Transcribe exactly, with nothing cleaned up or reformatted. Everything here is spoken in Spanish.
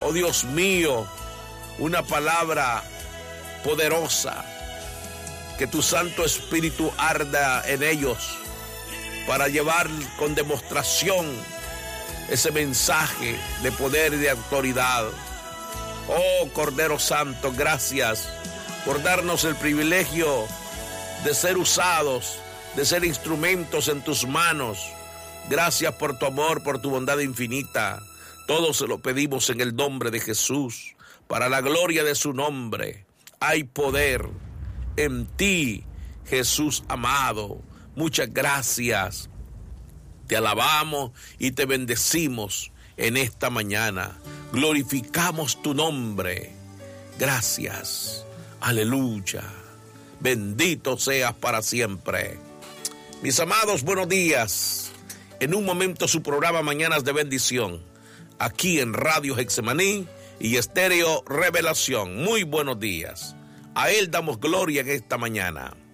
oh Dios mío, una palabra poderosa, que tu Santo Espíritu arda en ellos para llevar con demostración ese mensaje de poder y de autoridad. Oh Cordero Santo, gracias por darnos el privilegio de ser usados, de ser instrumentos en tus manos. Gracias por tu amor, por tu bondad infinita. Todo se lo pedimos en el nombre de Jesús, para la gloria de su nombre. Hay poder en ti, Jesús amado. Muchas gracias. Te alabamos y te bendecimos en esta mañana. Glorificamos tu nombre. Gracias. Aleluya. Bendito seas para siempre. Mis amados, buenos días. En un momento su programa Mañanas de Bendición, aquí en Radio Getsemaní y Estéreo Revelación. Muy buenos días. A Él damos gloria en esta mañana.